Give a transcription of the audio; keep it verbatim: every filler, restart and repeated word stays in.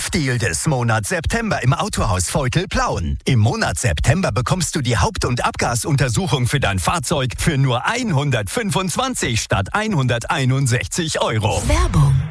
Kaufdeal des Monats September im Autohaus Veutel-Plauen. Im Monat September bekommst du die Haupt- und Abgasuntersuchung für dein Fahrzeug für nur hundertfünfundzwanzig statt hunderteinundsechzig Euro. Werbung.